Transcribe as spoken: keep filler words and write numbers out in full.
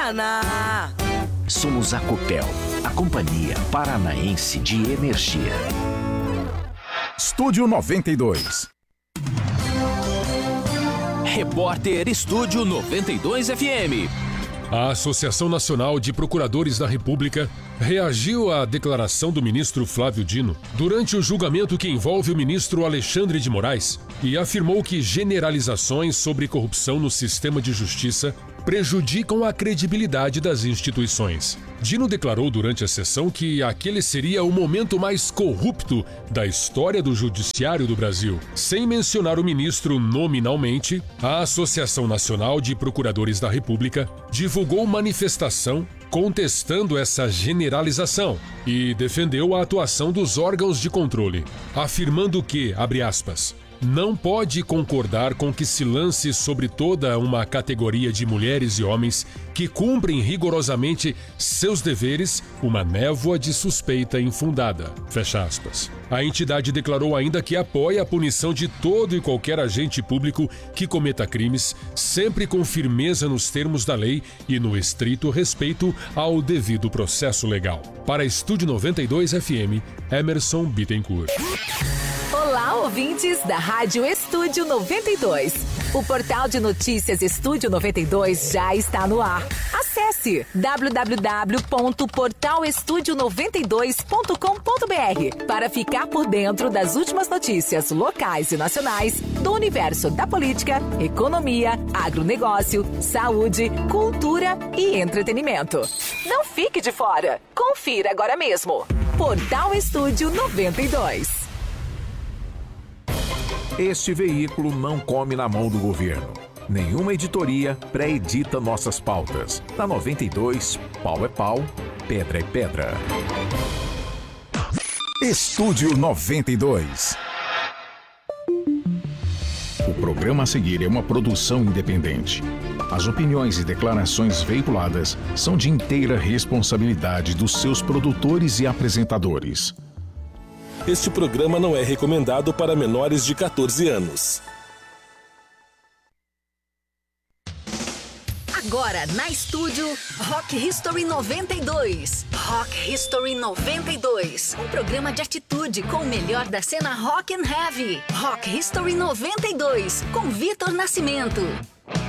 Paraná. Somos a Copel, a Companhia Paranaense de Energia. Estúdio noventa e dois. Repórter Estúdio noventa e dois F M. A Associação Nacional de Procuradores da República reagiu à declaração do ministro Flávio Dino durante o julgamento que envolve o ministro Alexandre de Moraes e afirmou que generalizações sobre corrupção no sistema de justiça prejudicam a credibilidade das instituições. Dino declarou durante a sessão que aquele seria o momento mais corrupto da história do judiciário do Brasil. Sem mencionar o ministro nominalmente, a Associação Nacional de Procuradores da República divulgou manifestação contestando essa generalização e defendeu a atuação dos órgãos de controle, afirmando que, abre aspas, não pode concordar com que se lance sobre toda uma categoria de mulheres e homens que cumprem rigorosamente seus deveres uma névoa de suspeita infundada. Fecha aspas. A entidade declarou ainda que apoia a punição de todo e qualquer agente público que cometa crimes, sempre com firmeza nos termos da lei e no estrito respeito ao devido processo legal. Para Estúdio noventa e dois F M, Emerson Bittencourt. Olá, ouvintes da Rádio Estúdio noventa e dois. O portal de notícias Estúdio noventa e dois já está no ar. Acesse w w w ponto portal estúdio noventa e dois ponto com ponto b r para ficar por dentro das últimas notícias locais e nacionais do universo da política, economia, agronegócio, saúde, cultura e entretenimento. Não fique de fora. Confira agora mesmo. Portal Estúdio noventa e dois. Este veículo não come na mão do governo. Nenhuma editoria pré-edita nossas pautas. Na noventa e dois, pau é pau, pedra é pedra. Estúdio noventa e dois. O programa a seguir é uma produção independente. As opiniões e declarações veiculadas são de inteira responsabilidade dos seus produtores e apresentadores. Este programa não é recomendado para menores de quatorze anos. Agora na Estúdio, Rock History noventa e dois. Rock History noventa e dois. Um programa de atitude com o melhor da cena rock and heavy. Rock History noventa e dois, com Vitor Nascimento.